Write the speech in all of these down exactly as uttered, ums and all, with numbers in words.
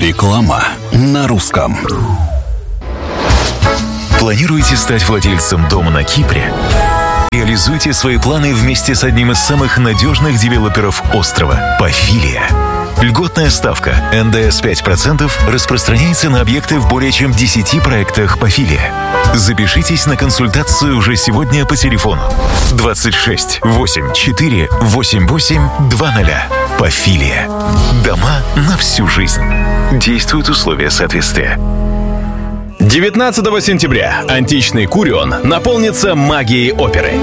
Реклама на русском. Планируете стать владельцем дома на Кипре? Реализуйте свои планы вместе с одним из самых надежных девелоперов острова – Пафилия. Льготная ставка эн дэ эс пять процентов распространяется на объекты в более чем десяти проектах Пафилия. Запишитесь на консультацию уже сегодня по телефону двадцать шесть восемь четыре восемь восемь два ноль. Пафилия. Дома на всю жизнь. Действуют условия соответствия. девятнадцатого сентября античный Курион наполнится магией оперы.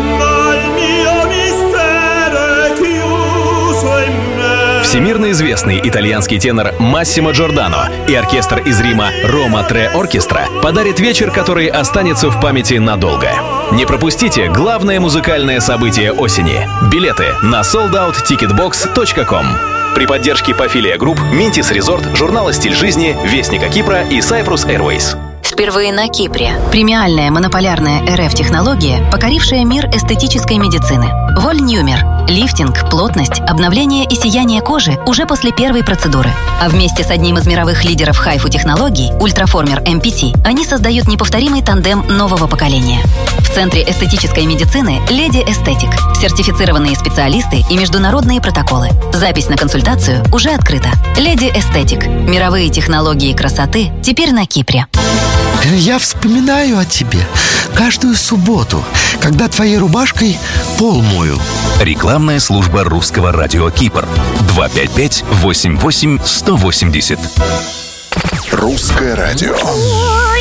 Всемирно известный итальянский тенор Массимо Джордано и оркестр из Рима Рома Tre Orchestra подарит вечер, который останется в памяти надолго. Не пропустите главное музыкальное событие осени. Билеты на солд аут тикет бокс точка ком. При поддержке Пафилия Групп, Минтис Резорт, журнала «Стиль жизни», Вестника Кипра и Cyprus Airways. Впервые на Кипре. Премиальная монополярная эр эф-технология, покорившая мир эстетической медицины. Вольнюмер. Лифтинг, плотность, обновление и сияние кожи уже после первой процедуры. А вместе с одним из мировых лидеров хайфу технологий, Ультраформер эм пи ти, они создают неповторимый тандем нового поколения. В Центре эстетической медицины «Леди Эстетик». Сертифицированные специалисты и международные протоколы. Запись на консультацию уже открыта. «Леди Эстетик». Мировые технологии красоты теперь на Кипре. Я вспоминаю о тебе каждую субботу, когда твоей рубашкой пол мою. Рекламная служба русского радио Кипр. два пять пять восемь восемь сто восемьдесят. Русское радио.